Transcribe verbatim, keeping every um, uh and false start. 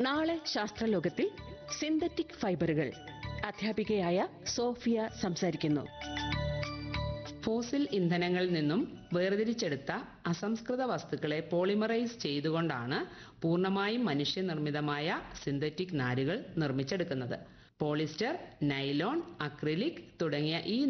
നാളെ ശാസ്ത്രലോകത്തിൽ സിന്തറ്റിക് ഫൈബറുകൾ, അധ്യാപികയായ സോഫിയ സംസാരിക്കുന്നു. ഫോസിൽ ഇന്ധനങ്ങളിൽ നിന്നും വേർതിരിച്ചെടുത്ത അസംസ്കൃത വസ്തുക്കളെ പോളിമറൈസ് ചെയ്തുകൊണ്ടാണ് പൂർണ്ണമായും മനുഷ്യനിർമ്മിതമായ സിന്തറ്റിക് നാരുകൾ നിർമ്മിച്ചെടുക്കുന്നത്. പോളിസ്റ്റർ, നൈലോൺ, അക്രിലിക് തുടങ്ങിയ ഈ